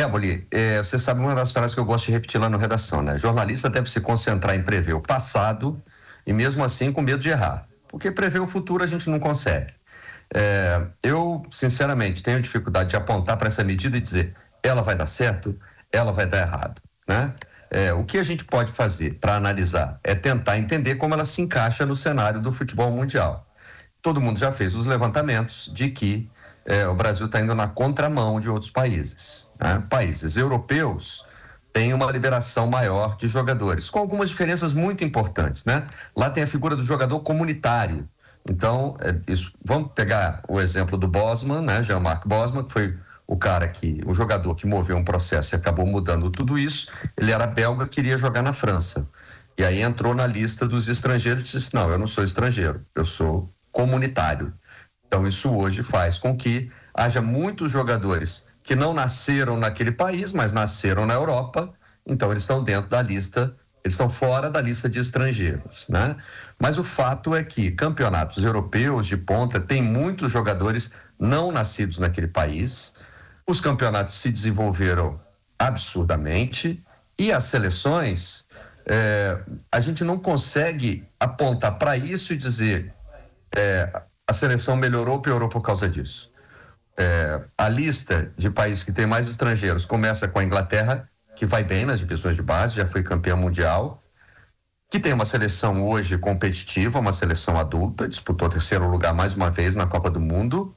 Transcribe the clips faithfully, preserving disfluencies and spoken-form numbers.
É, Boli, é, você sabe uma das frases que eu gosto de repetir lá no Redação, né? Jornalista deve se concentrar em prever o passado e mesmo assim com medo de errar, porque prever o futuro a gente não consegue. É, eu, sinceramente, tenho dificuldade de apontar para essa medida e dizer, ela vai dar certo, ela vai dar errado, né? É, o que a gente pode fazer para analisar é tentar entender como ela se encaixa no cenário do futebol mundial. Todo mundo já fez os levantamentos de que É, o Brasil está indo na contramão de outros países, né? Países europeus têm uma liberação maior de jogadores, com algumas diferenças muito importantes, né? Lá tem a figura do jogador comunitário. Então, é, isso, vamos pegar o exemplo do Bosman, né? Jean-Marc Bosman, que foi o cara que, o jogador que moveu um processo e acabou mudando tudo isso. Ele era belga, queria jogar na França. E aí entrou na lista dos estrangeiros e disse, não, eu não sou estrangeiro, eu sou comunitário. Então, isso hoje faz com que haja muitos jogadores que não nasceram naquele país, mas nasceram na Europa, então eles estão dentro da lista, eles estão fora da lista de estrangeiros, né? Mas o fato é que campeonatos europeus de ponta têm muitos jogadores não nascidos naquele país, os campeonatos se desenvolveram absurdamente e as seleções, é, a gente não consegue apontar para isso e dizer... É, a seleção melhorou ou piorou por causa disso. É, a lista de países que tem mais estrangeiros começa com a Inglaterra, que vai bem nas divisões de base, já foi campeã mundial, que tem uma seleção hoje competitiva, uma seleção adulta, disputou terceiro lugar mais uma vez na Copa do Mundo,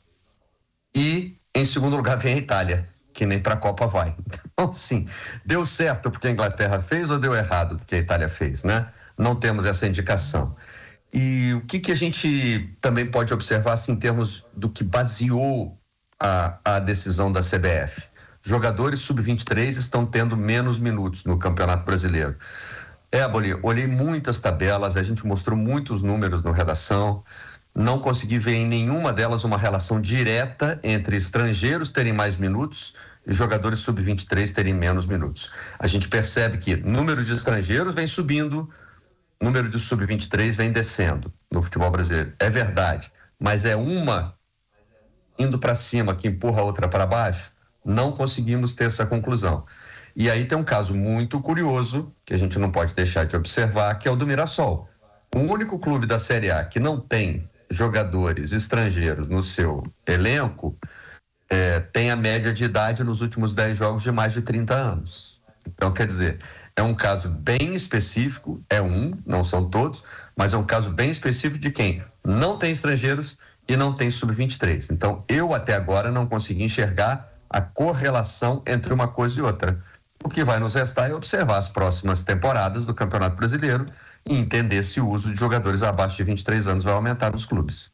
e em segundo lugar vem a Itália, que nem para a Copa vai. Então, sim, deu certo porque a Inglaterra fez ou deu errado porque a Itália fez, né? Não temos essa indicação. E o que que a gente também pode observar assim, em termos do que baseou a, a decisão da C B F? Jogadores sub vinte e três estão tendo menos minutos no Campeonato Brasileiro. É, Boli, olhei muitas tabelas, a gente mostrou muitos números no Redação, não consegui ver em nenhuma delas uma relação direta entre estrangeiros terem mais minutos e jogadores sub vinte e três terem menos minutos. A gente percebe que o número de estrangeiros vem subindo, o número de sub vinte e três vem descendo no futebol brasileiro. É verdade, mas é uma indo para cima que empurra a outra para baixo? Não conseguimos ter essa conclusão. E aí tem um caso muito curioso, que a gente não pode deixar de observar, que é o do Mirassol. O único clube da Série A que não tem jogadores estrangeiros no seu elenco é, tem a média de idade nos últimos dez jogos de mais de trinta anos. Então, quer dizer, é um caso bem específico, é um, não são todos, mas é um caso bem específico de quem não tem estrangeiros e não tem sub vinte e três. Então, eu até agora não consegui enxergar a correlação entre uma coisa e outra. O que vai nos restar é observar as próximas temporadas do Campeonato Brasileiro e entender se o uso de jogadores abaixo de vinte e três anos vai aumentar nos clubes.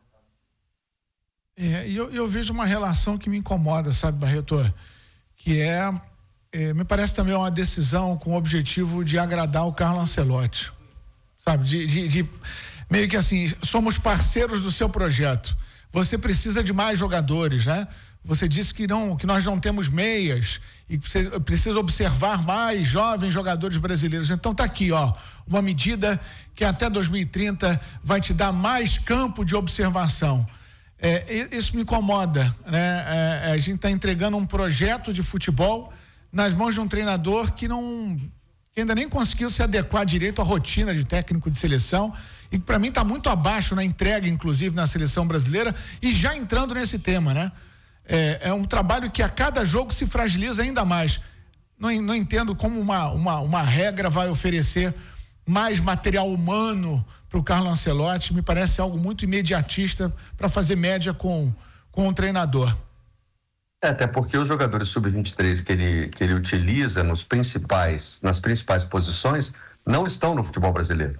É, e eu, eu vejo uma relação que me incomoda, sabe, Barreto? Que é, é, me parece também uma decisão com o objetivo de agradar o Carlo Ancelotti, sabe? De, de, de meio que assim, somos parceiros do seu projeto. Você precisa de mais jogadores, né? Você disse que não, que nós não temos meias e precisa, precisa observar mais jovens jogadores brasileiros. Então tá aqui, ó, uma medida que até dois mil e trinta vai te dar mais campo de observação. É, isso me incomoda, né? É, a gente está entregando um projeto de futebol nas mãos de um treinador que não, que ainda nem conseguiu se adequar direito à rotina de técnico de seleção e que para mim está muito abaixo na entrega, inclusive na seleção brasileira. E já entrando nesse tema, né? É, é um trabalho que a cada jogo se fragiliza ainda mais. Não, não entendo como uma, uma, uma regra vai oferecer mais material humano para o Carlo Ancelotti. Me parece algo muito imediatista para fazer média com, com o treinador. É, até porque os jogadores sub vinte e três que ele, que ele utiliza nos principais, nas principais posições não estão no futebol brasileiro.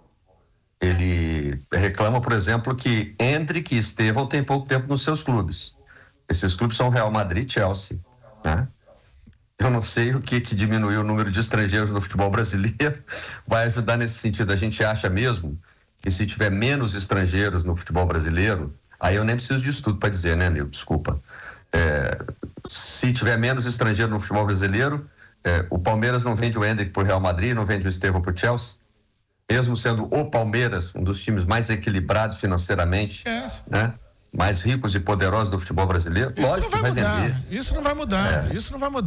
Ele reclama, por exemplo, que Endrick e Estevão têm pouco tempo nos seus clubes. Esses clubes são Real Madrid e Chelsea, né? Eu não sei o que que diminuiu o número de estrangeiros no futebol brasileiro vai ajudar nesse sentido. A gente acha mesmo que se tiver menos estrangeiros no futebol brasileiro, aí eu nem preciso de estudo para dizer, né, Nil? Desculpa. É, se tiver menos estrangeiro no futebol brasileiro, é, o Palmeiras não vende o Endrick pro Real Madrid, não vende o Estevão pro Chelsea, mesmo sendo o Palmeiras um dos times mais equilibrados financeiramente, é. né? Mais ricos e poderosos do futebol brasileiro. Isso Lógico não vai que vai mudar. vender. Isso não vai mudar. É. Isso não vai mudar.